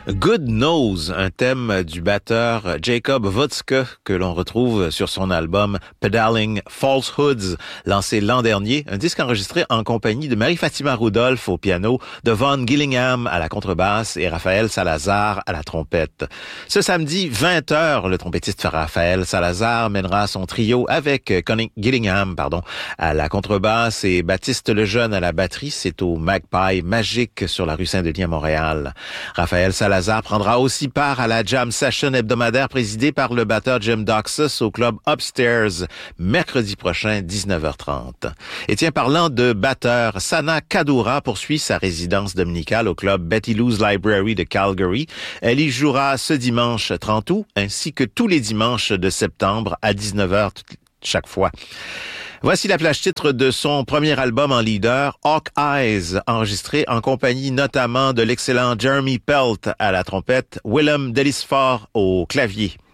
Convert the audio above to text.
Good Knows, un thème du batteur Jacob Wozke que l'on retrouve sur son album Pedaling Falsehoods, lancé l'an dernier, un disque enregistré en compagnie de Marie-Fatima Rudolph au piano, de Vaughn Gillingham à la contrebasse et Raphaël Salazar à la trompette. Ce samedi, 20h, le trompettiste Raphaël Salazar mènera son trio avec Connie Gillingham, à la contrebasse et Baptiste Lejeune à la batterie. C'est au Magpie Magique sur la rue Saint-Denis à Montréal. Raphaël Salazar prendra aussi part à la jam session hebdomadaire présidée par le batteur Jim Doxus au club Upstairs, mercredi prochain, 19h30. Et tiens, parlant de batteur, Sana Kadura poursuit sa résidence dominicale au club Betty Lou's Library de Calgary. Elle y jouera ce dimanche 30 août, ainsi que tous les dimanches de septembre à 19h chaque fois. Voici la plage titre de son premier album en leader, Hawk Eyes, enregistré en compagnie notamment de l'excellent Jeremy Pelt à la trompette, Willem Delisfort au clavier.